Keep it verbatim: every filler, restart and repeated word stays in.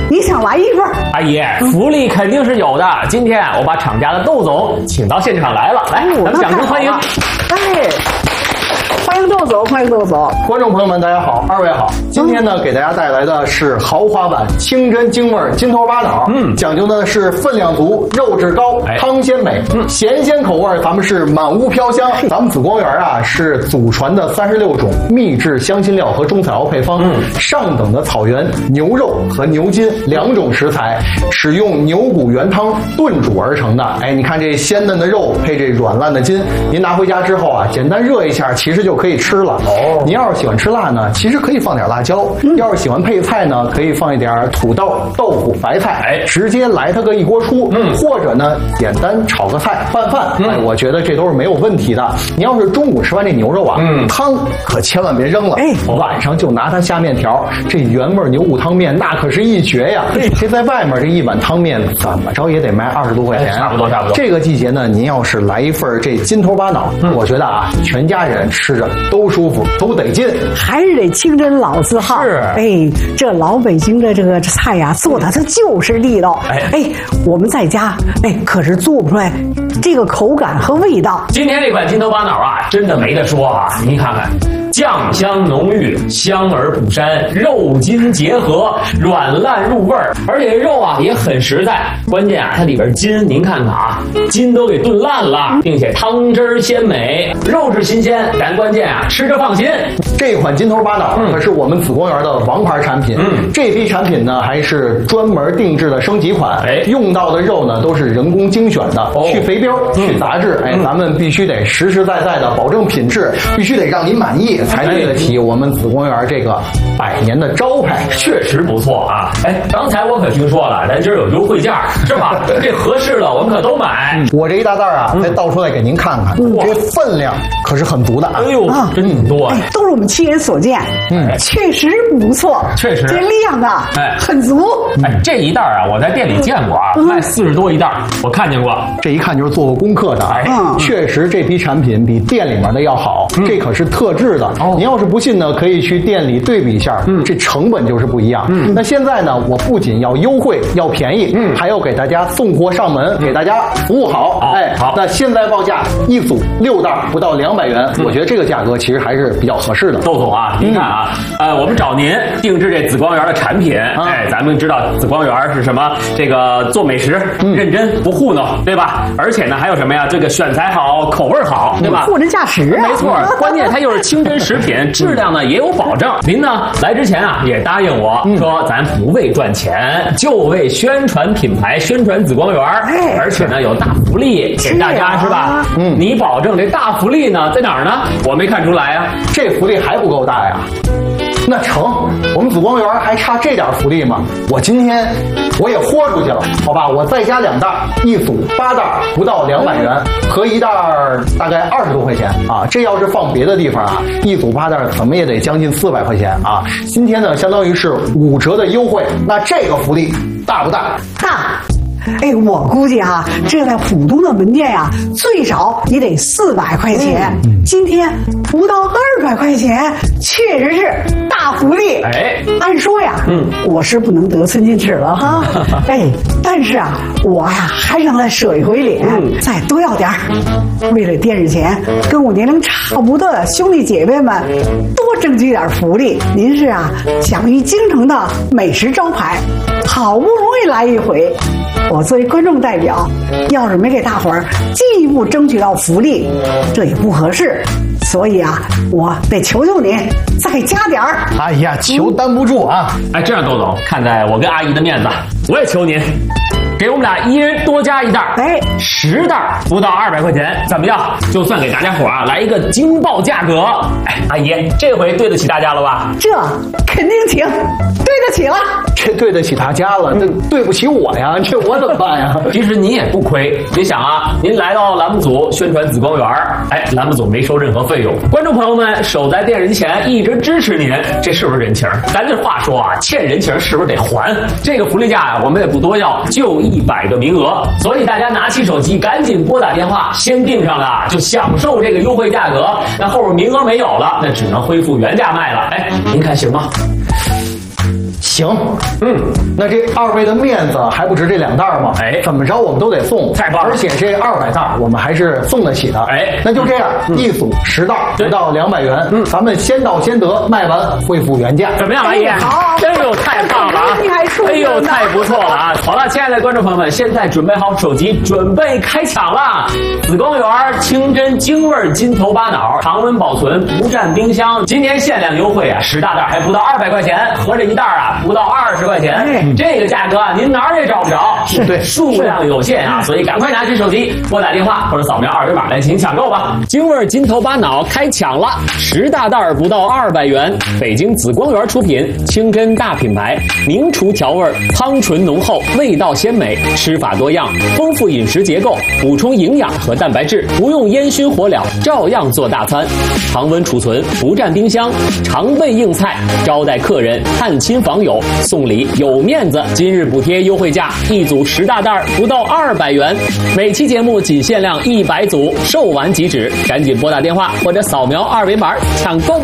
你想来一份？ 阿姨，福利肯定是有的。今天我把厂家的窦总请到现场来了，来，咱们掌声欢迎。 哎。欢迎窦总，欢迎窦总！ 观众朋友们，大家好，二位好。今天呢，给大家带来的是豪华版清真京味金头巴脑，嗯，讲究的是分量足、肉质高、哎、汤鲜美，嗯，咸鲜口味咱们是满屋飘香。咱们紫光园啊是祖传的三十六种秘制香辛料和中草药配方，嗯，上等的草原牛肉和牛筋两种食材，使用牛骨原汤炖煮而成的。哎，你看这鲜嫩的肉配这软烂的筋，您拿回家之后啊，简单热一下，其实就可以吃了。哦，您要是喜欢吃辣呢，其实可以放点辣椒；嗯、要是喜欢配菜呢，可以放一点土豆、豆腐、白菜，哎，直接来它个一锅出。嗯，或者呢，简单炒个菜拌饭，嗯、哎，我觉得这都是没有问题的。你要是中午吃完这牛肉啊，嗯，汤可千万别扔了，哎，晚上就拿它下面条。这原味牛骨汤面那可是一绝呀！这在外面这一碗汤面怎么着也得卖二十多块钱， 差不多差不多。 这个季节呢，您要是来一份这金头巴脑，嗯、我觉得啊，全家人吃着都舒服，都得劲， 还是得清真老字号。 是， 哎，这老北京的这个菜呀、啊，做的它就是地道。哎哎，我们在家哎可是做不出来这个口感和味道。 今天这款金头巴脑啊，真的没得说啊！您看看。酱香浓郁，香而不膻，肉筋结合，软烂入味儿，而且肉啊也很实在。关键啊，它里边筋，您看看啊，筋都给炖烂了，并且汤汁鲜美，肉质新鲜。但关键啊，吃着放心。 这款金头巴脑可是我们紫光园的王牌产品。嗯，这批产品呢还是专门定制的升级款，哎，用到的肉呢都是人工精选的，哦、去肥膘、去杂质。哎，嗯、咱们必须得实实在在的保证品质，必须得让您满意。才对得起我们紫光园这个百年的招牌， 确实不错啊！哎，刚才我可听说了，咱今儿有优惠价，是吧？这合适了，我们可都买。 嗯、我这一大袋啊，再倒出来给您看看，嗯、这分量可是很足的啊！ 哎呦，啊、真多、 哎！都是我们亲眼所见，嗯，确实不错， 确实这量啊，哎，很足。 哎，这一袋啊，我在店里见过啊，嗯、卖四十多一袋，我看见过。 这一看就是做过功课的，哎，嗯、确实这批产品比店里面的要好，嗯、这可是特制的。哦，您要是不信呢，可以去店里对比一下，嗯，这成本就是不一样。嗯，那现在呢，我不仅要优惠，要便宜，嗯，还要给大家送货上门，嗯、给大家服务好。好哎，好，那现在报价一组六袋不到两百元，嗯、我觉得这个价格其实还是比较合适的。 窦总啊，您看啊，嗯、呃，我们找您定制这紫光园的产品，啊、哎，咱们知道紫光园是什么？这个做美食，嗯、认真不糊弄，对吧？而且呢，还有什么呀？这个选材好，口味好，对吧？ 货真价实啊， 没错，关键它又是清真食品，质量呢也有保证。您呢来之前啊也答应我、嗯、说咱不为赚钱，就为宣传品牌，宣传紫光园，哎、而且呢有大福利给大家，是吧？嗯，你保证这大福利呢在哪儿呢？我没看出来啊， 这福利还不够大呀。那成，我们紫光园还差这点福利吗？我今天我也豁出去了，好吧？我再加两袋，一组八袋，不到两百元，合一袋大概二十多块钱啊。这要是放别的地方啊，一组八袋怎么也得将近四百块钱啊。今天呢，相当于是五折的优惠，那这个福利大不大？ 大。哎，我估计啊，这在浦东的门店呀、啊，最少也得四百块钱。嗯、今天不到二百块钱，确实是大福利。哎，按说呀，嗯，我是不能得寸进尺了哈。哎，但是啊，我呀还想再舍一回脸，嗯、再多要点儿。为了店日前跟我年龄差不多的兄弟姐妹们多争取点福利，您是啊享誉京城的美食招牌，好不容易来一回。我作为观众代表，要是没给大伙儿进一步争取到福利，这也不合适。所以啊，我得求求您再加点儿。 哎呀，求担不住啊！ 嗯、哎，这样窦总，看在我跟阿姨的面子，我也求您。给我们俩一人多加一袋，哎，十袋不到二百块钱，怎么样？就算给大家伙啊来一个惊爆价格。哎，阿姨，这回对得起大家了吧？ 这肯定行，对得起了。 这对得起大家了，那对不起我呀，这我怎么办呀？ 其实您也不亏，您想啊，您来到栏目组宣传紫光园，哎，栏目组没收任何费用，观众朋友们守在电视机前一直支持您，这是不是人情？咱这话说啊，欠人情是不是得还？这个福利价啊，我们也不多要，就一百个名额，所以大家拿起手机赶紧拨打电话，先订上了就享受这个优惠价格。那后边名额没有了，那只能恢复原价卖了。哎，您看行吗？ 行，嗯，那这二位的面子还不值这两袋吗？哎，怎么着我们都得送， 太棒了！ 而且这二百袋我们还是送得起的。哎，那就这样，嗯、一组十袋，不到两百元。嗯，咱们先到先得，卖完恢复原价。 怎么样，阿姨？好，哎呦，太棒了啊！哎呦，太不错了啊！好了，亲爱的观众朋友们，现在准备好手机，准备开抢了。紫光园清真京味金头巴脑，常温保存，不占冰箱。今天限量优惠啊，十大袋还不到二百块钱，合着一袋啊不到二十块钱。嗯、这个价格啊，您哪儿也找不着。 是对， 数量有限啊，所以赶快拿起手机，拨打电话或者扫描二维码来进行抢购吧。京味金头巴脑开抢了，十大袋不到二百元。北京紫光园出品，清真大品牌，名厨调味，汤醇浓厚，味道鲜美，吃法多样，丰富饮食结构，补充营养和蛋白质，不用烟熏火燎，照样做大餐。常温储存，不占冰箱，常备硬菜，招待客人、探亲访友，送礼有面子。今日补贴优惠价，一组十大袋不到二百元。每期节目仅限量一百组，售完即止，赶紧拨打电话或者扫描二维码抢购吧。